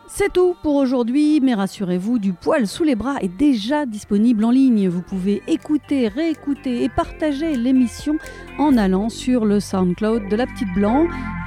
C'est tout pour aujourd'hui, mais rassurez-vous, Du poil sous les bras est déjà disponible en ligne. Vous pouvez écouter, réécouter et partager l'émission en allant sur le SoundCloud de La Petite Blanc.